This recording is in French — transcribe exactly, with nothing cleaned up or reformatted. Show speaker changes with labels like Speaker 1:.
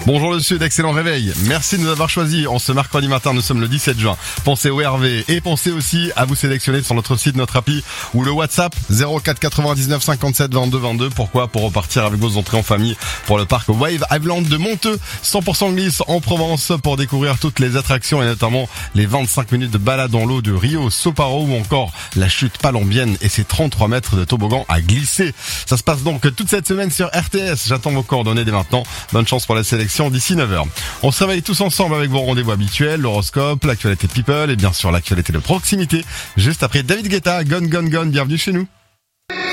Speaker 1: Bonjour le Sud, excellent réveil. Merci de nous avoir choisis. En ce mercredi matin, nous sommes le dix-sept juin. Pensez au R V et pensez aussi à vous sélectionner sur notre site, notre appli ou le WhatsApp zéro quatre quatre-vingt-dix-neuf cinquante-sept vingt-deux vingt-deux. Pourquoi? Pour repartir avec vos entrées en famille pour le parc Wave Highland de Monteux. cent pour cent glisse en Provence pour découvrir toutes les attractions et notamment les vingt-cinq minutes de balade dans l'eau de Rio Soparo ou encore la chute palombienne et ses trente-trois mètres de toboggan à glisser. Ça se passe donc toute cette semaine sur R T S. J'attends vos coordonnées dès maintenant. Bonne chance pour la sélection d'ici neuf heures. On se réveille tous ensemble avec vos rendez-vous habituels, l'horoscope, l'actualité people et bien sûr l'actualité de proximité. Juste après David Guetta, Gone Gone Gone, bienvenue chez nous.